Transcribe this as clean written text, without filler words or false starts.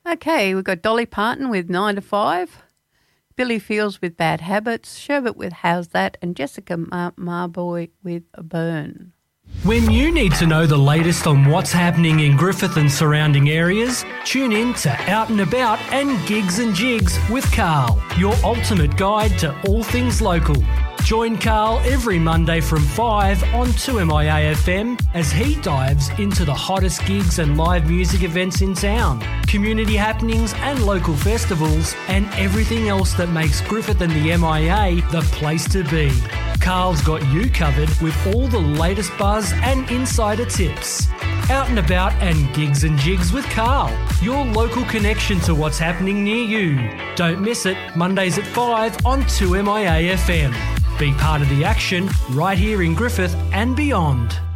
Okay, we've got Dolly Parton with 9 to 5, Billy Fields with Bad Habits, Sherbet with How's That, and Jessica Marboy with Burn. When you need to know the latest on what's happening in Griffith and surrounding areas, tune in to Out and About and Gigs and Jigs with Carl, your ultimate guide to all things local. Join Carl every Monday from 5 on 2MIA-FM as he dives into the hottest gigs and live music events in town, community happenings and local festivals, and everything else that makes Griffith and the MIA the place to be. Carl's got you covered with all the latest buzz and insider tips. Out and About and Gigs and Jigs with Carl, your local connection to what's happening near you. Don't miss it, Mondays at 5 on 2MIA-FM. Be part of the action right here in Griffith and beyond.